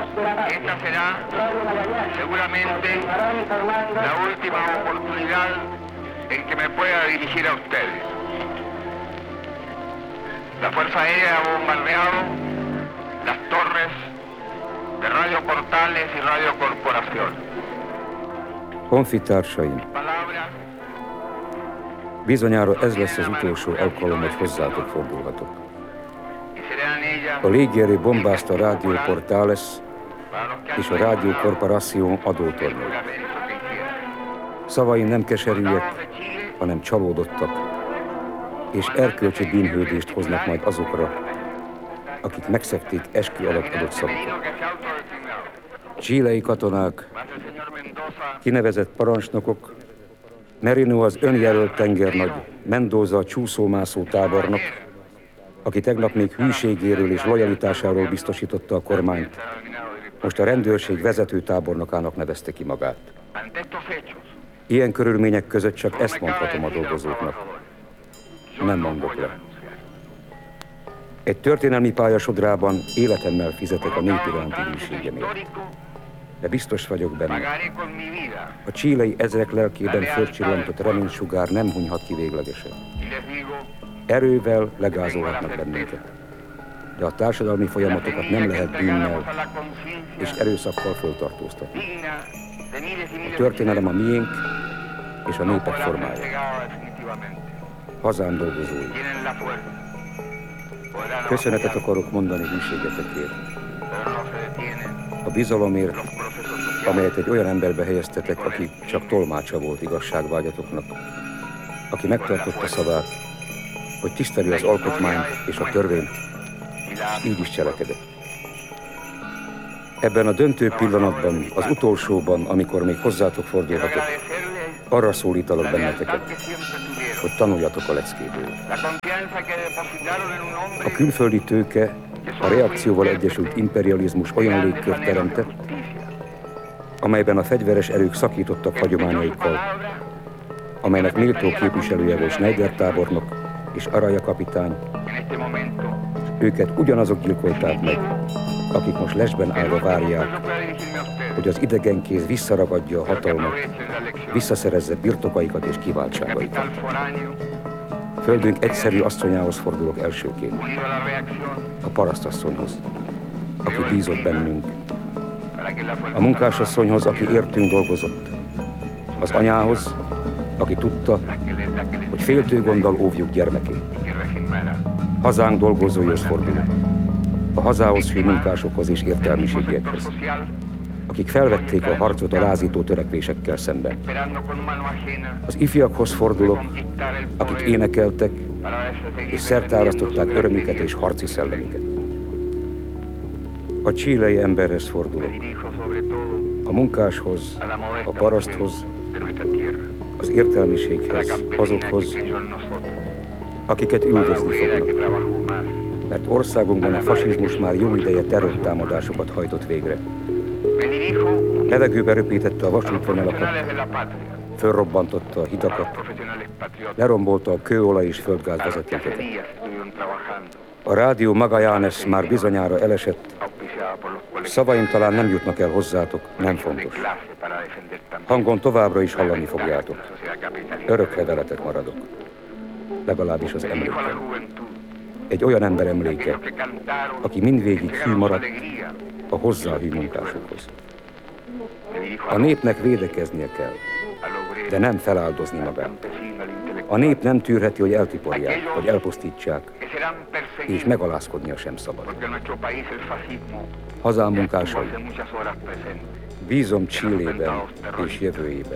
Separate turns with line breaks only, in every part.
Esta será seguramente la última oportunidad en que me pueda dirigir a ustedes. La Fuerza Aérea ha bombardeado las torres de Radio Portales y Radio Corporación.
Honfitársaim, bizonyára ez lesz az utolsó alkalom, hogy hozzátok fordulhatok. A légierő bombázta a Radio Portales és a Radio Corporación adótornyait. Szavaim nem keserűek, hanem csalódottak, és erkölcsi bűnhődést hoznak majd azokra, akik megszegték eskü alatt adott szavukat. Chilei katonák, kinevezett parancsnokok, Merino az önjelölt tengernagy, Mendoza a csúszómászó tábornok, aki tegnap még hűségéről és lojalitásáról biztosította a kormányt, most a rendőrség vezető tábornokának nevezte ki magát. Ilyen körülmények között csak ezt mondhatom a dolgozóknak. Nem mondok le. Egy történelmi pályasodrában életemmel fizetek a nép iránti hűségemért. De biztos vagyok benne. A chilei ezrek lelkében fölcsillantott reménysugár nem hunyhat ki véglegesen. Erővel legázolhatnak bennünket. De a társadalmi folyamatokat nem lehet bűnnel és erőszakkal föltartóztatni. A történelem a miénk és a népek formája. Hazám dolgozói. Köszönetet akarok mondani hűségetekért. A bizalomért, amelyet egy olyan emberbe helyeztetek, aki csak tolmácsa volt igazságvágyatoknak, aki megtartotta szavát, hogy tiszteli az alkotmányt és a törvényt, és így is cselekedett. Ebben a döntő pillanatban, az utolsóban, amikor még hozzátok fordulhatok, arra szólítalak benneteket, hogy tanuljatok a leckéből. A külföldi tőke, a reakcióval egyesült imperializmus olyan légkört teremtett, amelyben a fegyveres erők szakítottak hagyományaikkal, amelynek méltó képviselője volt Schneider tábornok és Araya kapitány. Őket ugyanazok gyilkolták meg, akik most lesben állva várják, hogy az idegenkéz visszaragadja a hatalmat, visszaszerezze birtokaikat és kiváltságaikat. Földünk egyszerű asszonyához fordulok elsőként, a parasztasszonyhoz, aki bízott bennünk, a munkásasszonyhoz, aki értünk dolgozott, az anyához, aki tudta, hogy féltő gonddal óvjuk gyermekét. Hazánk dolgozóihoz fordulok, a hazához hű munkásokhoz és értelmiségiekhez, akik felvették a harcot a lázító törekvésekkel szemben. Az ifjakhoz fordulok, akik énekeltek és szertárasztották örömüket és harci szellemüket. A chilei emberhez fordulok, a munkáshoz, a paraszthoz, az értelmiséghez, azokhoz, akiket üldözni fognak, mert országunkban a fasizmus már jó ideje terrortámadásokat hajtott végre. Levegőbe röpítette a vasútvonalakat, fölrobbantotta a hitakat, lerombolta a kőolaj és földgáz vezetékeket. A rádió Magallanes már bizonyára elesett, szavaim talán nem jutnak el hozzátok, nem fontos. Hangon továbbra is hallani fogjátok. Örökre veletek maradok. Legalábbis az emlékem. Egy olyan ember emléke, aki mindvégig hű maradt a hozzá hű munkásokhoz. A népnek védekeznie kell, de nem feláldozni magát. A nép nem tűrheti, hogy eltiporják, hogy elpusztítsák, és megalázkodnia sem szabad. Hazám munkásai, bízom Chilében és jövőjében.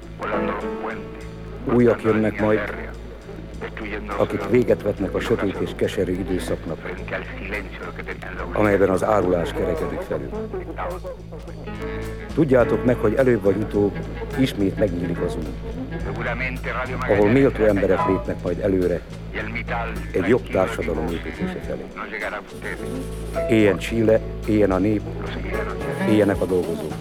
Újak jönnek majd, akik véget vetnek a sötét és keserű időszaknak, amelyben az árulás kerekedik felül. Tudjátok meg, hogy előbb vagy utóbb ismét megnyílik az út, ahol méltó emberek lépnek majd előre egy jobb társadalom építése felé. Éljen Chile, éljen a nép, éljenek a dolgozók.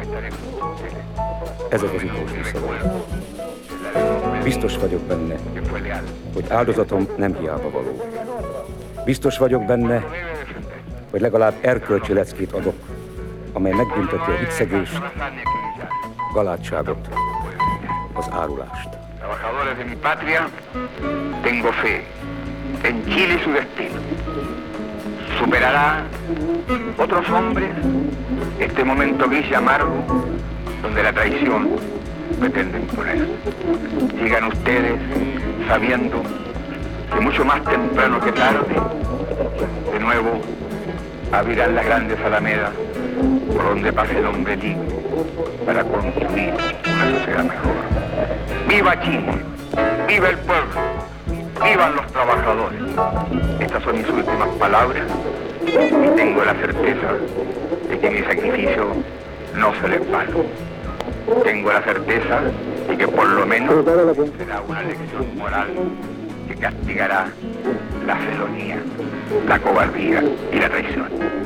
Ezek az utolsó szavak. Biztos vagyok benne, hogy áldozatom nem hiába való. Biztos vagyok benne, hogy legalább erkölcsi leckét adok amely megbünteti a hitszegést, galádságot, az árulást.
Trabajadores de mi patria, tengo fe en Chile y su destino. Superará otros hombres este momento gris y amargo donde la traición pretende imponer. Llegan ustedes sabiendo que mucho más temprano que tarde, de nuevo abrirán las grandes alamedas por donde pase el hombre libre para construir una sociedad mejor. ¡Viva Chile! ¡Viva el pueblo! ¡Vivan los trabajadores! Estas son mis últimas palabras y tengo la certeza de que mi sacrificio no será en vano. Tengo la certeza de que por lo menos será una lección moral que castigará la felonía, la cobardía y la traición.